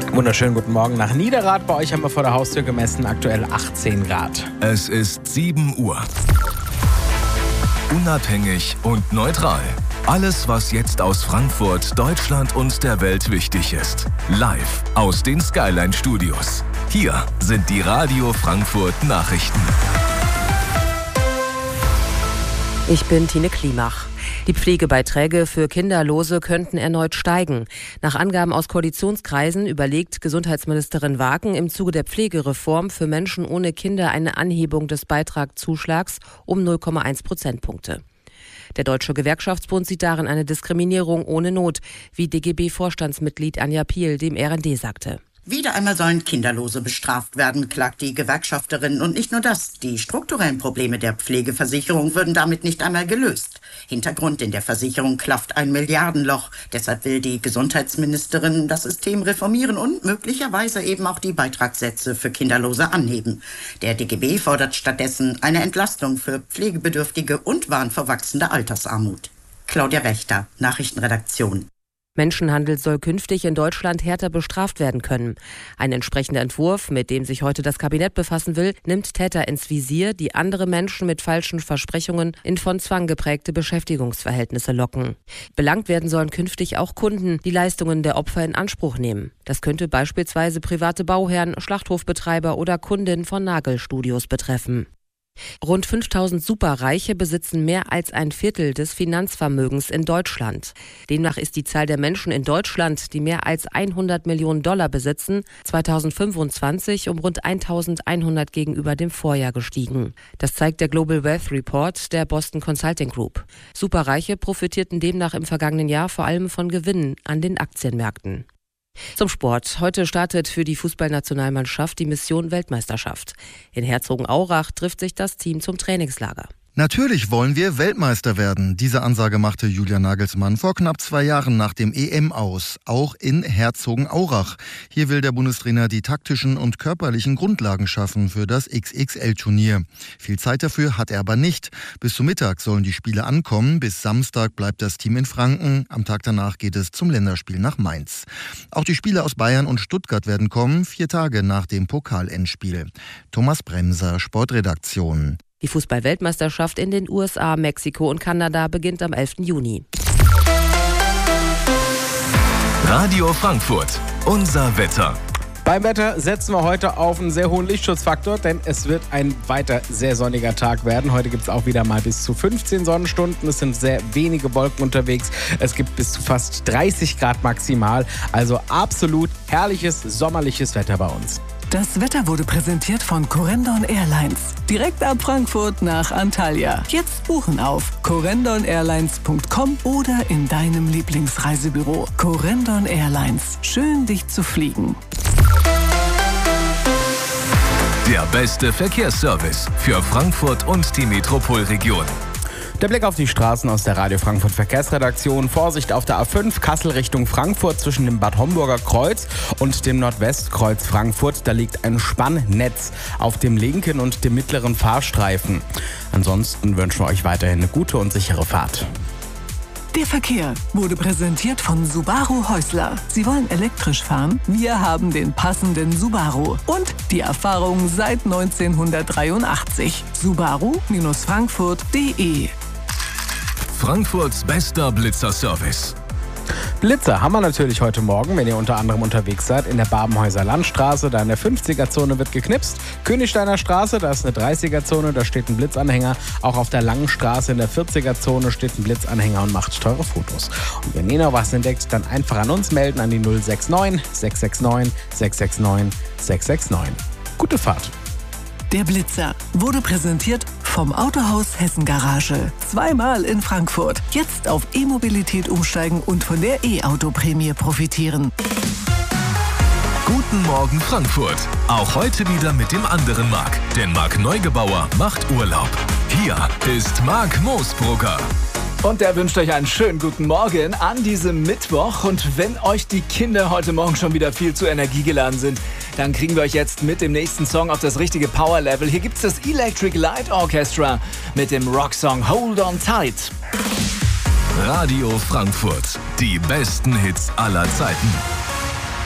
Wunderschönen guten Morgen nach Niederrad. Bei euch haben wir vor der Haustür gemessen, aktuell 18 Grad. Es ist 7 Uhr. Unabhängig und neutral. Alles, was jetzt aus Frankfurt, Deutschland und der Welt wichtig ist. Live aus den Skyline Studios. Hier sind die Radio Frankfurt Nachrichten. Ich bin Tine Klimach. Die Pflegebeiträge für Kinderlose könnten erneut steigen. Nach Angaben aus Koalitionskreisen überlegt Gesundheitsministerin Waken im Zuge der Pflegereform für Menschen ohne Kinder eine Anhebung des Beitragszuschlags um 0,1 Prozentpunkte. Der Deutsche Gewerkschaftsbund sieht darin eine Diskriminierung ohne Not, wie DGB-Vorstandsmitglied Anja Piel dem RND sagte. Wieder einmal sollen Kinderlose bestraft werden, klagt die Gewerkschafterin. Und nicht nur das, die strukturellen Probleme der Pflegeversicherung würden damit nicht einmal gelöst. Hintergrund: in der Versicherung klafft ein Milliardenloch. Deshalb will die Gesundheitsministerin das System reformieren und möglicherweise eben auch die Beitragssätze für Kinderlose anheben. Der DGB fordert stattdessen eine Entlastung für Pflegebedürftige und warnt vor wachsender Altersarmut. Claudia Wächter, Nachrichtenredaktion. Menschenhandel soll künftig in Deutschland härter bestraft werden können. Ein entsprechender Entwurf, mit dem sich heute das Kabinett befassen will, nimmt Täter ins Visier, die andere Menschen mit falschen Versprechungen in von Zwang geprägte Beschäftigungsverhältnisse locken. Belangt werden sollen künftig auch Kunden, die Leistungen der Opfer in Anspruch nehmen. Das könnte beispielsweise private Bauherren, Schlachthofbetreiber oder Kundinnen von Nagelstudios betreffen. Rund 5000 Superreiche besitzen mehr als ein Viertel des Finanzvermögens in Deutschland. Demnach ist die Zahl der Menschen in Deutschland, die mehr als 100 Millionen Dollar besitzen, 2025 um rund 1100 gegenüber dem Vorjahr gestiegen. Das zeigt der Global Wealth Report der Boston Consulting Group. Superreiche profitierten demnach im vergangenen Jahr vor allem von Gewinnen an den Aktienmärkten. Zum Sport. Heute startet für die Fußballnationalmannschaft die Mission Weltmeisterschaft. In Herzogenaurach trifft sich das Team zum Trainingslager. Natürlich wollen wir Weltmeister werden. Diese Ansage machte Julian Nagelsmann vor knapp 2 Jahren nach dem EM aus, auch in Herzogenaurach. Hier will der Bundestrainer die taktischen und körperlichen Grundlagen schaffen für das XXL-Turnier. Viel Zeit dafür hat er aber nicht. Bis zum Mittag sollen die Spiele ankommen. Bis Samstag bleibt das Team in Franken. Am Tag danach geht es zum Länderspiel nach Mainz. Auch die Spieler aus Bayern und Stuttgart werden kommen, 4 Tage nach dem Pokal-Endspiel. Thomas Bremser, Sportredaktion. Die Fußball-Weltmeisterschaft in den USA, Mexiko und Kanada beginnt am 11. Juni. Radio Frankfurt, unser Wetter. Beim Wetter setzen wir heute auf einen sehr hohen Lichtschutzfaktor, denn es wird ein weiter sehr sonniger Tag werden. Heute gibt es auch wieder mal bis zu 15 Sonnenstunden. Es sind sehr wenige Wolken unterwegs. Es gibt bis zu fast 30 Grad maximal. Also absolut herrliches, sommerliches Wetter bei uns. Das Wetter wurde präsentiert von Corendon Airlines. Direkt ab Frankfurt nach Antalya. Jetzt buchen auf corendonairlines.com oder in deinem Lieblingsreisebüro. Corendon Airlines. Schön, dich zu fliegen. Der beste Verkehrsservice für Frankfurt und die Metropolregion. Der Blick auf die Straßen aus der Radio Frankfurt Verkehrsredaktion. Vorsicht auf der A5 Kassel Richtung Frankfurt zwischen dem Bad Homburger Kreuz und dem Nordwestkreuz Frankfurt. Da liegt ein Spannnetz auf dem linken und dem mittleren Fahrstreifen. Ansonsten wünschen wir euch weiterhin eine gute und sichere Fahrt. Der Verkehr wurde präsentiert von Subaru Häusler. Sie wollen elektrisch fahren? Wir haben den passenden Subaru. Und die Erfahrung seit 1983. Subaru-Frankfurt.de. Frankfurts bester Blitzer-Service. Blitzer haben wir natürlich heute Morgen, wenn ihr unter anderem unterwegs seid, in der Babenhäuser Landstraße, da in der 50er-Zone wird geknipst. Königsteiner Straße, da ist eine 30er-Zone, da steht ein Blitzanhänger. Auch auf der Langen Straße in der 40er-Zone steht ein Blitzanhänger und macht teure Fotos. Und wenn ihr noch was entdeckt, dann einfach an uns melden, an die 069 669 669 669. Gute Fahrt. Der Blitzer wurde präsentiert vom Autohaus Hessen Garage. 2-mal in Frankfurt. Jetzt auf E-Mobilität umsteigen und von der E-Auto-Prämie profitieren. Guten Morgen Frankfurt. Auch heute wieder mit dem anderen Marc. Denn Marc Neugebauer macht Urlaub. Hier ist Marc Moosbrugger. Und der wünscht euch einen schönen guten Morgen an diesem Mittwoch. Und wenn euch die Kinder heute Morgen schon wieder viel zu energiegeladen sind, dann kriegen wir euch jetzt mit dem nächsten Song auf das richtige Power-Level. Hier gibt's das Electric Light Orchestra mit dem Rocksong Hold On Tight. Radio Frankfurt. Die besten Hits aller Zeiten.